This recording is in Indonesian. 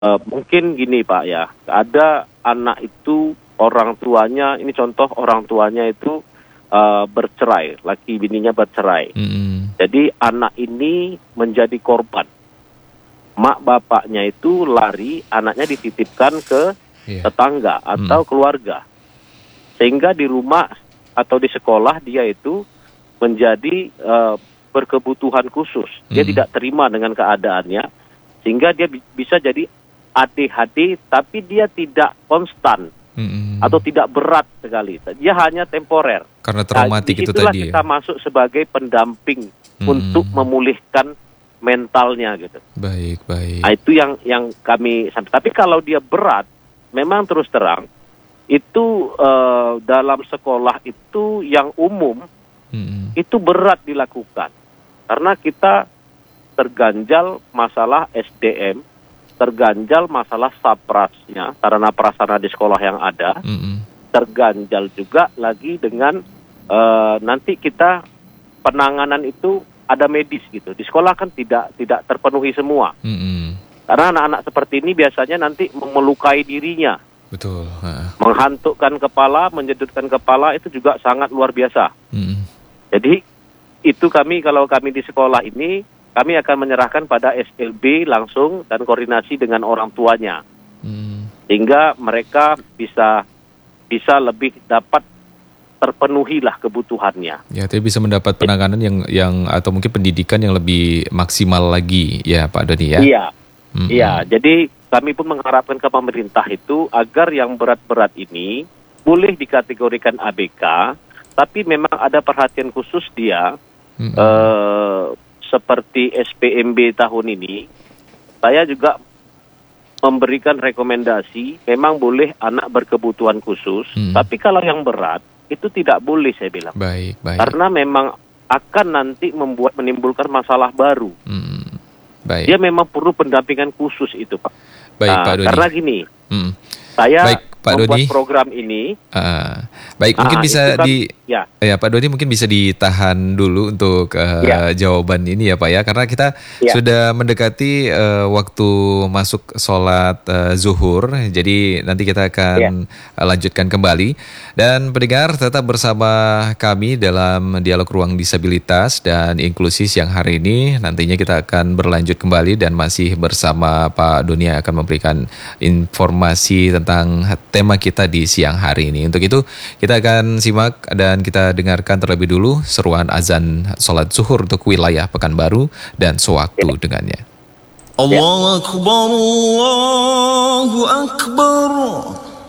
Mungkin gini Pak ya, ada anak itu orang tuanya, ini contoh orang tuanya itu bercerai, laki bininya bercerai. Jadi anak ini menjadi korban. Mak bapaknya itu lari, anaknya dititipkan ke tetangga atau keluarga. Sehingga di rumah atau di sekolah dia itu menjadi berkebutuhan khusus. Dia tidak terima dengan keadaannya, sehingga dia bisa jadi ADHD, tapi dia tidak konstan atau tidak berat sekali. Dia hanya temporer. Karena traumatik itu tadi. Kita masuk sebagai pendamping untuk memulihkan mentalnya gitu. Baik. Nah, itu yang kami. Tapi kalau dia berat, memang terus terang itu dalam sekolah itu yang umum itu berat dilakukan karena kita terganjal masalah SDM, terganjal masalah saprasnya, sarana prasarana di sekolah yang ada, terganjal juga lagi dengan nanti kita penanganan itu ada medis gitu. Di sekolah kan tidak terpenuhi semua. Karena anak-anak seperti ini biasanya nanti melukai dirinya. Betul. Menghantukkan kepala, menjedutkan kepala itu juga sangat luar biasa. Jadi itu kalau kami di sekolah ini, kami akan menyerahkan pada SLB langsung dan koordinasi dengan orang tuanya. Sehingga mereka bisa lebih dapat terpenuhilah kebutuhannya. Ya, tapi bisa mendapat penanganan yang atau mungkin pendidikan yang lebih maksimal lagi ya Pak Doni ya. Iya, jadi kami pun mengharapkan ke pemerintah itu agar yang berat-berat ini boleh dikategorikan ABK, tapi memang ada perhatian khusus dia, seperti SPMB tahun ini, saya juga memberikan rekomendasi, memang boleh anak berkebutuhan khusus, tapi kalau yang berat, itu tidak boleh saya bilang. Baik. Karena memang akan nanti menimbulkan masalah baru. Baik. Dia memang perlu pendampingan khusus itu Pak. Baik Pak Doni. Karena gini, saya Pak membuat Doni, program ini. Baik, mungkin bisa kan, ya Pak Doni mungkin bisa ditahan dulu untuk jawaban ini ya Pak ya, karena kita sudah mendekati waktu masuk sholat zuhur, jadi nanti kita akan lanjutkan kembali. Dan pendengar tetap bersama kami dalam dialog ruang disabilitas dan inklusi siang hari ini. Nantinya kita akan berlanjut kembali dan masih bersama Pak Doni yang akan memberikan informasi tentang tema kita di siang hari ini. Untuk itu kita akan simak dan kita dengarkan terlebih dulu seruan azan sholat zuhur untuk wilayah Pekanbaru dan sewaktu dengannya. Allahu Akbar, Allahu Akbar.